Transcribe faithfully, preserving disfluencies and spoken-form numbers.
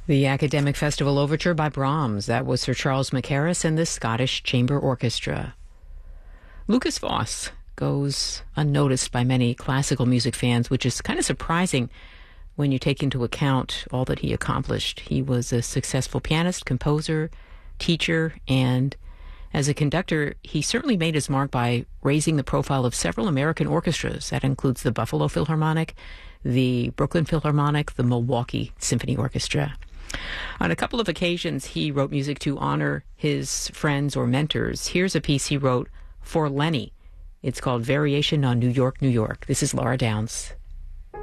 The Academic Festival Overture by Brahms. That was Sir Charles Mackerras and the Scottish Chamber Orchestra. Lucas Voss goes unnoticed by many classical music fans, which is kind of surprising when you take into account all that he accomplished. He was a successful pianist, composer, teacher, and as a conductor, he certainly made his mark by raising the profile of several American orchestras. That includes the Buffalo Philharmonic, the Brooklyn Philharmonic, the Milwaukee Symphony Orchestra. On a couple of occasions, he wrote music to honor his friends or mentors. Here's a piece he wrote for Lenny. It's called Variation on New York, New York. This is Laura Downs.